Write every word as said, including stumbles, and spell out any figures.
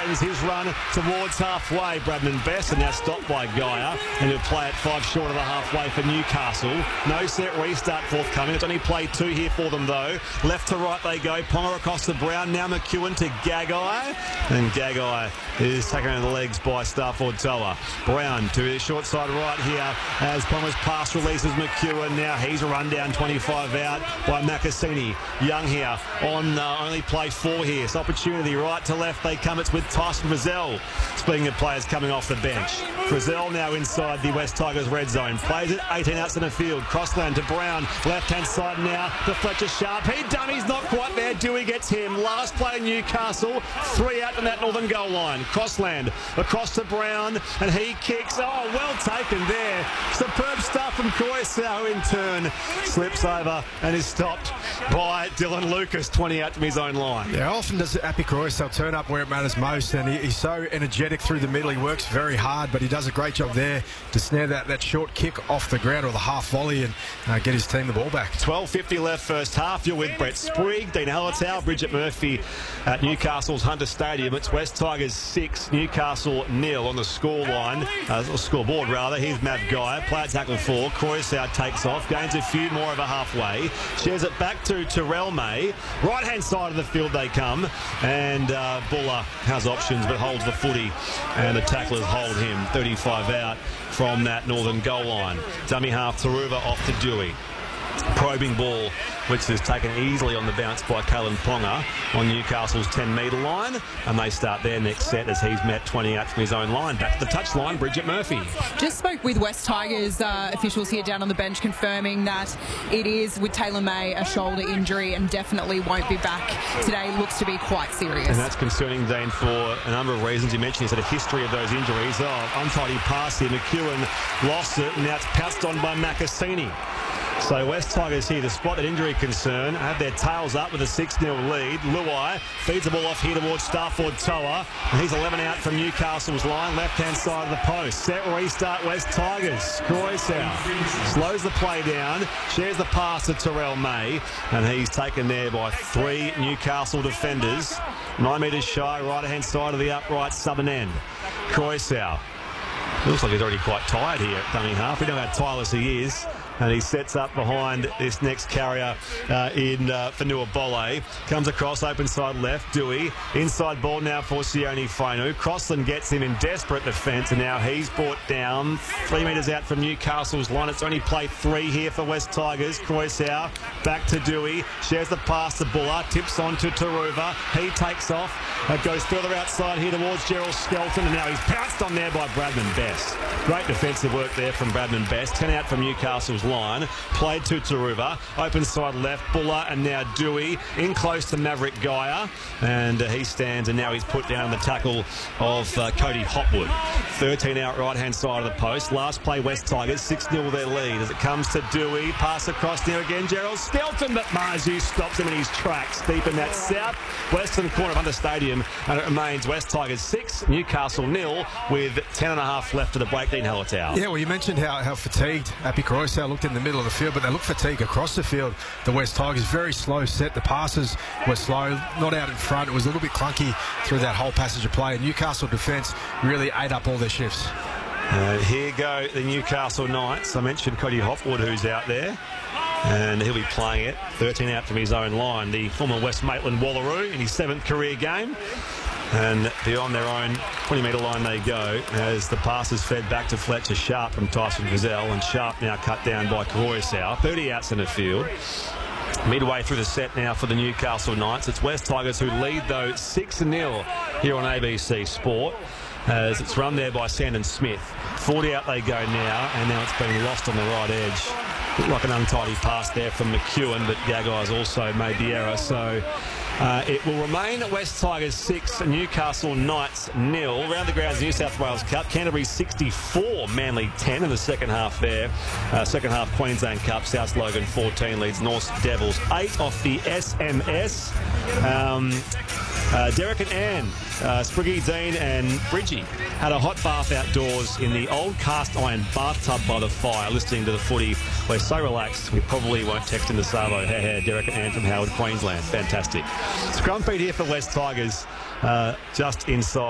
begins his run towards halfway. Bradman Best, and now stopped by Gaia, and he'll play it five short of the halfway for Newcastle. No set restart forthcoming. It's only played two here for them though. Left to right they go. Ponga across to Brown. Now McEwen to Gagai, and Gagai is taken on the legs by Starford Toa. Brown to his short side right here as Ponga's pass releases McEwen. Now he's a run down twenty-five out by Macassini. Young here on uh, only play four here. It's opportunity right to left they come. It's with Tyson Frizzell. Speaking of players coming off the bench, Frizzell now inside the West Tigers red zone. Plays it eighteen outs in the field. Crossland to Brown. Left hand side now to Fletcher Sharp. He dummies not quite there. Dewey gets him. Last play Newcastle. Three out from that northern goal line. Crossland across to Brown, and he kicks. Oh, well taken there. Superb stuff from Croissant, who in turn slips over and is stopped by Dylan Lucas, twenty out from his own line. Yeah, often does Api Croissant turn up where it matters most, and he, he's so energetic through the middle. He works very hard, but he does a great job there to snare that, that short kick off the ground or the half volley and uh, get his team the ball back. twelve fifty left first half. You're with Brett Sprigg, Dean Hallertau, Bridget Murphy at Newcastle's Hunter Stadium. It's West Tigers six, Newcastle nil on the scoreline, uh, scoreboard rather. Here's Mav Gaia, play tackle four. Croissant takes off, gains a few more over halfway, shares it back to Terrell May. Right hand side of the field they come, and uh, Buller has options but holds the footy, and the tacklers hold him. thirty-five out from that northern goal line. Dummy half Taruva off to Dewey. Probing ball, which is taken easily on the bounce by Kalen Ponga on Newcastle's ten metre line, and they start their next set as he's met twenty out from his own line. Back to the touch line, Bridget Murphy. Just spoke with West Tigers uh, officials here down on the bench, confirming that it is with Taylor May a shoulder injury and definitely won't be back today. Looks to be quite serious. And that's concerning, Dean, for a number of reasons. You mentioned he's had a history of those injuries. Oh, untidy pass here. McEwen lost it, and now it's pounced on by Macassini. So West Tigers here to spot that injury concern, have their tails up with a six nil lead. Luai feeds the ball off here towards Starford Toa, and he's eleven out from Newcastle's line, left-hand side of the post. Set restart West Tigers. Croissant slows the play down, shares the pass to Terrell May, and he's taken there by three Newcastle defenders. Nine metres shy, right-hand side of the upright southern end. Croissant. Looks like he's already quite tired here at dummy half. We know how tireless he is. And he sets up behind this next carrier uh, in uh, Fanua Bolle. Comes across, open side left, Dewey. Inside ball now for Sione Fainu. Crossland gets him in desperate defence, and now he's brought down three metres out from Newcastle's line. It's only play three here for West Tigers. Croissant back to Dewey. Shares the pass to Buller. Tips on to Taruva. He takes off. It goes further outside here towards Gerald Skelton, and now he's pounced on there by Bradman Best. Great defensive work there from Bradman Best. ten out from Newcastle's line, played to Taruva, open side left, Buller, and now Dewey in close to Maverick Gaia, and uh, he stands, and now he's put down the tackle of uh, Cody Hopwood. thirteen out right hand side of the post. Last play West Tigers, six nil their lead as it comes to Dewey, pass across now again Gerald Skelton, but Marju stops him in his tracks deep in that south western corner of Hunter Stadium, and it remains West Tigers six, Newcastle nil with ten and a half left to the break. Dean Hallertau. Yeah, well, you mentioned how, how fatigued Api Croissant looked in the middle of the field, but they look fatigued across the field. The West Tigers very slow set. The passes were slow, not out in front. It was a little bit clunky through that whole passage of play. And Newcastle defence really ate up all their shifts. Uh, here go the Newcastle Knights. I mentioned Cody Hopwood, who's out there, and he'll be playing it. thirteen out from his own line. The former West Maitland Wallaroo in his seventh career game. And beyond their own twenty metre line they go as the pass is fed back to Fletcher Sharp from Tyson Frizzell, and Sharp now cut down by Croissant. thirty outs in the field. Midway through the set now for the Newcastle Knights. It's West Tigers who lead though six nil here on A B C Sport, as it's run there by Sandon Smith. forty out they go now, and now it's been lost on the right edge. Looked like an untidy pass there from McEwen, but Gagai's also made the error. So uh, it will remain West Tigers six, Newcastle Knights nil. Round the grounds New South Wales Cup, Canterbury sixty-four, Manly ten in the second half there. Uh, second half Queensland Cup, South Logan fourteen leads North Devils eight off the S M S. Um, uh, Derek and Ann, uh, Spriggy, Dean and Bridgie had a hot bath outdoors in the old cast iron bathtub by the fire, listening to the footy. We're so relaxed we probably won't text in the Savo. Hey, hey, Derek and Ann from Howard, Queensland. Fantastic. Scrum feed here for West Tigers, uh, just inside.